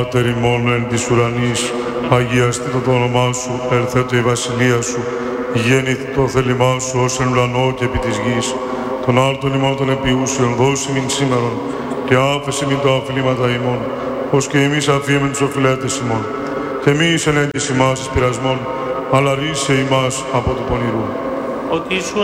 Πάτερ ημών εν της ουρανής, αγιαστήτω το όνομά σου, ελθέτω η βασιλεία σου, γέννηθη το θέλημά σου ως εν ουρανό και επί της γης. Τον άρτον ημών των επιούσεων δώσει μην σήμερον, και άφεση μην τα οφειλήματα ημών, ως και εμείς αφήμεν τους οφειλέτες ημών. Και μη εις ενέγγις ημάς εις πειρασμών, αλλά ρίσε ημάς από του πονηρού. Ότι σου